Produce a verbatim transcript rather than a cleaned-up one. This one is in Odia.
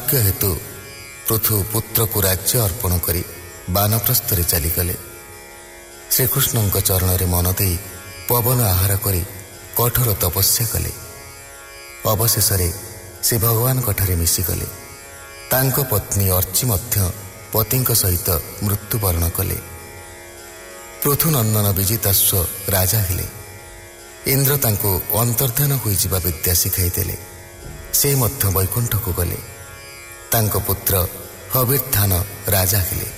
ଦୁର୍ଭାଗ୍ୟ ହେତୁ ପୃଥୁ ପୁତ୍ରକୁ ରାଜ୍ୟ ଅର୍ପଣ କରି ବାନପ୍ରସ୍ଥରେ ଚାଲିଗଲେ। ଶ୍ରୀକୃଷ୍ଣଙ୍କ ଚରଣରେ ମନ ଦେଇ ପବନ ଆହାର କରି କଠୋର ତପସ୍ୟା କଲେ। ଅବଶେଷରେ ସେ ଭଗବାନଙ୍କଠାରେ ମିଶିଗଲେ। ତାଙ୍କ ପତ୍ନୀ ଅର୍ଚ୍ଚି ମଧ୍ୟ ପତିଙ୍କ ସହିତ ମୃତ୍ୟୁବରଣ କଲେ। ପୃଥୁନନ୍ଦନ ବିଜିତାଶ୍ୱ ରାଜା ହେଲେ। ଇନ୍ଦ୍ର ତାଙ୍କୁ ଅନ୍ତର୍ଦ୍ଧାନ ହୋଇଯିବା ବିଦ୍ୟା ଶିଖାଇଦେଲେ। ସେ ମଧ୍ୟ ବୈକୁଣ୍ଠକୁ ଗଲେ। ତାଙ୍କ ପୁତ୍ର ହବିର୍ଦ୍ଧାନ ରାଜା ହେଲେ।